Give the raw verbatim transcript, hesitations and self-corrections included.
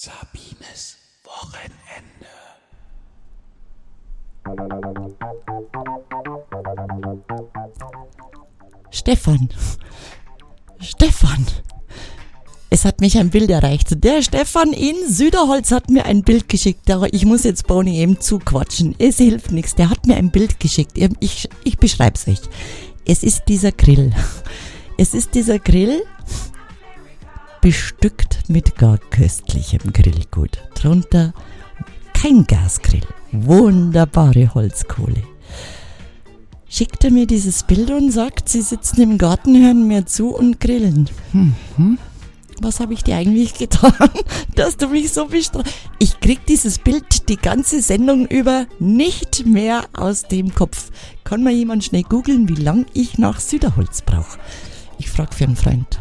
Sabines Wochenende. Stefan. Stefan. Es hat mich ein Bild erreicht. Der Stefan in Süderholz hat mir ein Bild geschickt. Aber ich muss jetzt Boni eben zuquatschen. Es hilft nichts. Der hat mir ein Bild geschickt. Ich, ich beschreib's euch. Es ist dieser Grill. Es ist dieser Grill, bestückt mit gar köstlichem Grillgut. Drunter kein Gasgrill. Wunderbare Holzkohle. Schickt er mir dieses Bild und sagt, sie sitzen im Garten, hören mir zu und grillen. Hm, hm. Was habe ich dir eigentlich getan, dass du mich so bestrafst? Ich krieg dieses Bild die ganze Sendung über nicht mehr aus dem Kopf. Kann mal jemand schnell googeln, wie lang ich nach Süderholz brauche? Ich frage für einen Freund.